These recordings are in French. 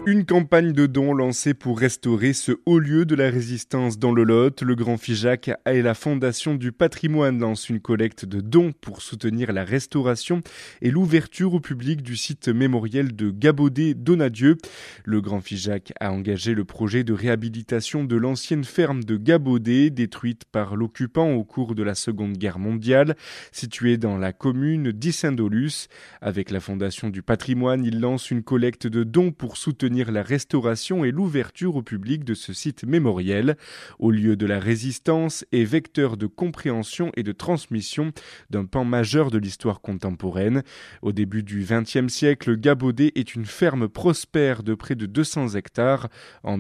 Une campagne de dons lancée pour restaurer ce haut lieu de la résistance dans le Lot. Le Grand Figeac et la Fondation du patrimoine lancent une collecte de dons pour soutenir la restauration et l'ouverture au public du site mémoriel de Gabaudet-Donnadieu. Le Grand Figeac a engagé le projet de réhabilitation de l'ancienne ferme de Gabaudet, détruite par l'occupant au cours de la Seconde Guerre mondiale, située dans la commune d'Isindolus. Avec la Fondation du patrimoine, il lance une collecte de dons pour soutenir la restauration et l'ouverture au public de ce site mémoriel, au lieu de la résistance et vecteur de compréhension et de transmission d'un pan majeur de l'histoire contemporaine. Au début du XXe siècle, Gabaudet est une ferme prospère de près de 200 hectares. En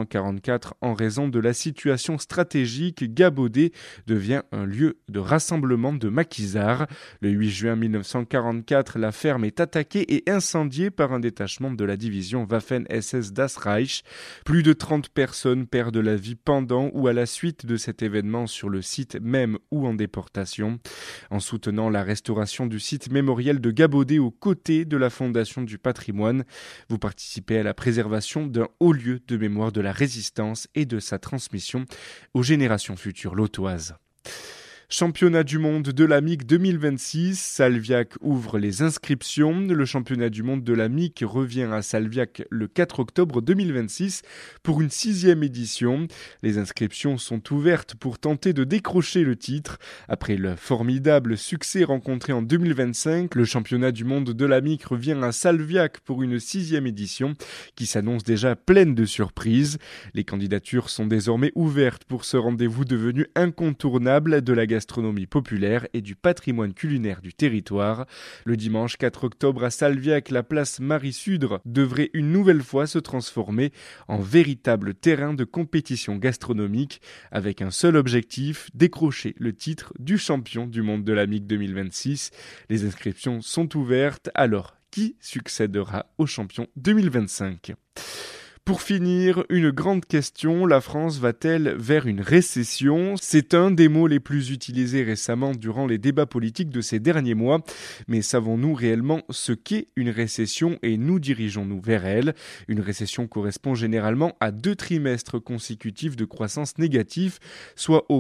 1944, en raison de la situation stratégique, Gabaudet devient un lieu de rassemblement de maquisards. Le 8 juin 1944, la ferme est attaquée et incendiée par un détachement de la division Waffen-SS Das Reich. Plus de 30 personnes perdent la vie pendant ou à la suite de cet événement sur le site même ou en déportation. En soutenant la restauration du site mémoriel de Gabaudet aux côtés de la Fondation du patrimoine, vous participez à la préservation d'un haut lieu de mémoire de la résistance et de sa transmission aux générations futures lotoises. Championnat du monde de la MIC 2026, Salviac ouvre les inscriptions. Le championnat du monde de la MIC revient à Salviac le 4 octobre 2026 pour une 6e édition. Les inscriptions sont ouvertes pour tenter de décrocher le titre. Après le formidable succès rencontré en 2025, le championnat du monde de la MIC revient à Salviac pour une 6e édition qui s'annonce déjà pleine de surprises. Les candidatures sont désormais ouvertes pour ce rendez-vous devenu incontournable de la gastronomie populaire et du patrimoine culinaire du territoire. Le dimanche 4 octobre à Salviac, la place Marie-Sudre devrait une nouvelle fois se transformer en véritable terrain de compétition gastronomique avec un seul objectif, décrocher le titre du champion du monde de la MIC 2026. Les inscriptions sont ouvertes, alors qui succédera au champion 2025 ? Pour finir, une grande question, la France va-t-elle vers une récession ? C'est un des mots les plus utilisés récemment durant les débats politiques de ces derniers mois. Mais savons-nous réellement ce qu'est une récession et nous dirigeons-nous vers elle ? Une récession correspond généralement à 2 trimestres consécutifs de croissance négative, soit au